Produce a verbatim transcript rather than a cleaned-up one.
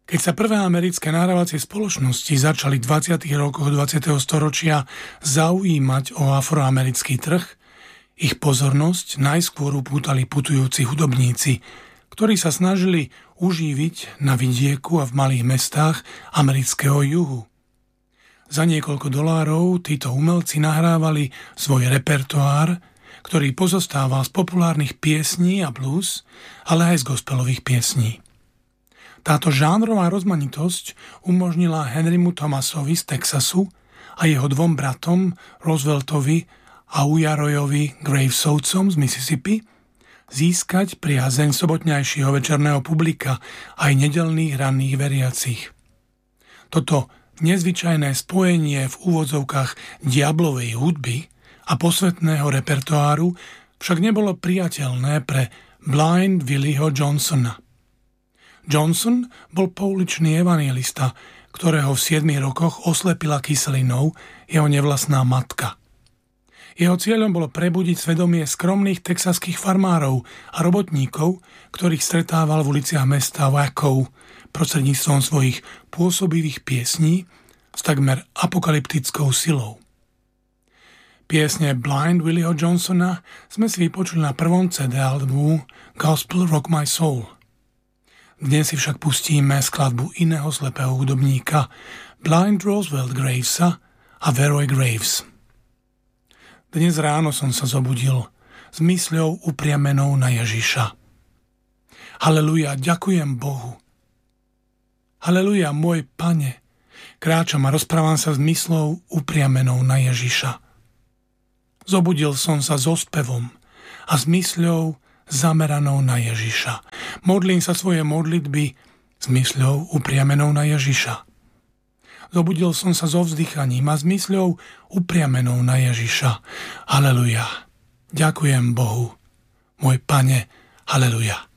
Keď sa prvé americké nahrávacie spoločnosti začali v dvadsiatych rokoch dvadsiateho storočia zaujímať o afroamerický trh, ich pozornosť najskôr upútali putujúci hudobníci, ktorí sa snažili užíviť na vidieku a v malých mestách amerického juhu. Za niekoľko dolárov títo umelci nahrávali svoj repertoár, ktorý pozostával z populárnych piesní a blues, ale aj z gospelových piesní. Táto žánrová rozmanitosť umožnila Henrymu Thomasovi z Texasu a jeho dvom bratom Rooseveltovi a Ujarojovi Gravesovcom z Mississippi získať priazeň sobotňajšieho večerného publika aj nedeľných ranných veriacich. Toto nezvyčajné spojenie v úvodzovkách diablovej hudby a posvetného repertoáru však nebolo priateľné pre Blind Willieho Johnsona. Johnson bol pouličný evanjelista, ktorého v siedmich rokoch oslepila kyselinou jeho nevlastná matka. Jeho cieľom bolo prebudiť svedomie skromných texaských farmárov a robotníkov, ktorých stretával v uliciach mesta Waco prostredníctvom svojich pôsobivých piesní s takmer apokalyptickou silou. Piesne Blind Willieho Johnsona sme si vypočuli na prvom cé dé albumu Gospel Rock My Soul. Dnes si však pustíme skladbu iného slepého hudobníka, Blind Roosevelt Gravesa a Veroy Graves. Dnes ráno som sa zobudil s mysľou upriamenou na Ježiša. Haleluja, ďakujem Bohu. Haleluja, môj Pane, kráčam a rozprávam sa s myslou upriamenou na Ježiša. Zobudil som sa so spevom a s mysľou zameranou na Ježiša. Modlím sa svoje modlitby s mysľou upriamenou na Ježiša. Zobudil som sa so vzdychaním a s mysľou upriamenou na Ježiša. Haleluja. Ďakujem Bohu. Môj Pane, haleluja.